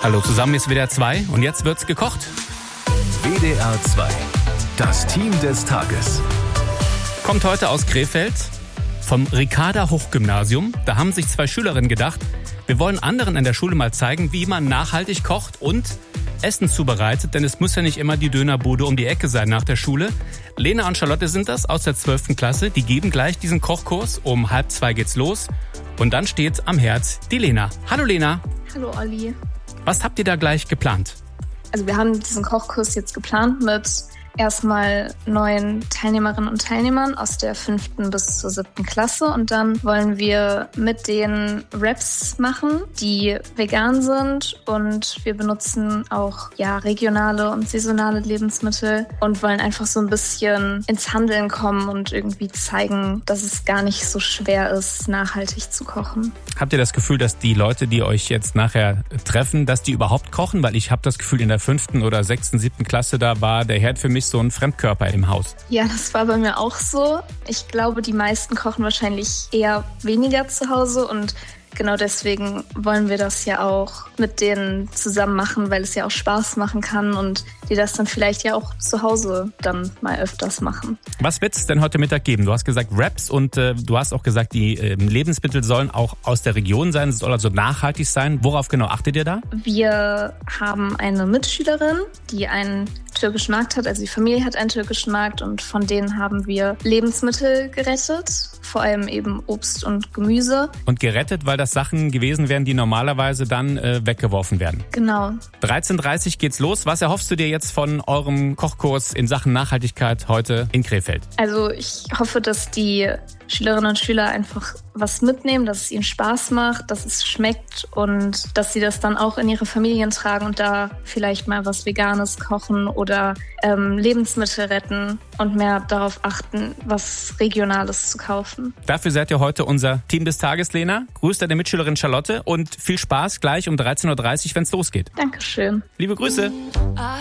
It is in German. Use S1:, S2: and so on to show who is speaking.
S1: Hallo zusammen, ist WDR 2 und jetzt wird's gekocht.
S2: WDR 2, das Team des Tages.
S1: Kommt heute aus Krefeld vom Ricarda-Hochgymnasium. Da haben sich 2 Schülerinnen gedacht, wir wollen anderen in der Schule mal zeigen, wie man nachhaltig kocht und Essen zubereitet, denn es muss ja nicht immer die Dönerbude um die Ecke sein nach der Schule. Lena und Charlotte sind das aus der 12. Klasse. Die geben gleich diesen Kochkurs. Um 1:30 geht's los. Und dann steht am Herd die Lena. Hallo Lena.
S3: Hallo Olli.
S1: Was habt ihr da gleich geplant?
S3: Also wir haben diesen Kochkurs jetzt geplant mit erstmal 9 Teilnehmerinnen und Teilnehmern aus der 5. bis zur 7. Klasse und dann wollen wir mit denen Wraps machen, die vegan sind und wir benutzen auch regionale und saisonale Lebensmittel und wollen einfach so ein bisschen ins Handeln kommen und irgendwie zeigen, dass es gar nicht so schwer ist, nachhaltig zu kochen.
S1: Habt ihr das Gefühl, dass die Leute, die euch jetzt nachher treffen, dass die überhaupt kochen? Weil ich habe das Gefühl, in der 5. oder 6., 7. Klasse, da war der Herd für mich so ein Fremdkörper im Haus.
S3: Ja, das war bei mir auch so. Ich glaube, die meisten kochen wahrscheinlich eher weniger zu Hause und genau deswegen wollen wir das ja auch mit denen zusammen machen, weil es ja auch Spaß machen kann und die das dann vielleicht ja auch zu Hause dann mal öfters machen.
S1: Was wird es denn heute Mittag geben? Du hast gesagt Wraps und du hast auch gesagt, die Lebensmittel sollen auch aus der Region sein, es soll also nachhaltig sein. Worauf genau achtet ihr da?
S3: Wir haben eine Mitschülerin, die einen türkischen Markt hat, also die Familie hat einen türkischen Markt und von denen haben wir Lebensmittel gerettet, vor allem eben Obst und Gemüse.
S1: Und gerettet, weil das Sachen gewesen wären, die normalerweise dann weggeworfen werden.
S3: Genau.
S1: 13:30 geht's los. Was erhoffst du dir jetzt von eurem Kochkurs in Sachen Nachhaltigkeit heute in Krefeld?
S3: Also ich hoffe, dass die Schülerinnen und Schüler einfach was mitnehmen, dass es ihnen Spaß macht, dass es schmeckt und dass sie das dann auch in ihre Familien tragen und da vielleicht mal was Veganes kochen oder Lebensmittel retten und mehr darauf achten, was Regionales zu kaufen.
S1: Dafür seid ihr heute unser Team des Tages, Lena. Grüßt deine Mitschülerin Charlotte und viel Spaß gleich um 13:30 Uhr, wenn es losgeht.
S3: Dankeschön.
S1: Liebe Grüße.